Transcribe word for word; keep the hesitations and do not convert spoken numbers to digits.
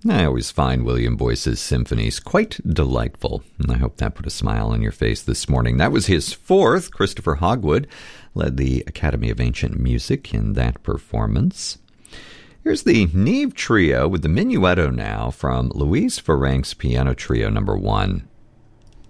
I always find William Boyce's symphonies quite delightful, and I hope that put a smile on your face this morning. That was his fourth. Christopher Hogwood led the Academy of Ancient Music in that performance. Here's the Neve Trio with the Minuetto now from Louise Ferencz Piano Trio number one.